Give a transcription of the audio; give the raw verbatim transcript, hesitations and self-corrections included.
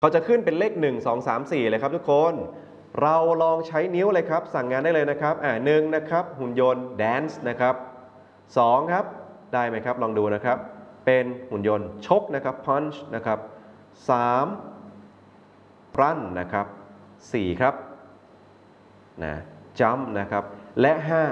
เขาจะขึ้นเป็นเลขหนึ่ง สอง สาม สี่เลยครับทุกคนเราลองใช้นิ้วเลยครับสั่งงานได้เลยนะครับอ่าหนึ่งนะครับหุ่นยนต์ dance นะครับสองครับได้ไหมครับลองดูนะครับเป็นหุ่นยนต์ชกนะครับ punch นะครับสาม run นะครับสี่ครับนะ jump นะครับและห้า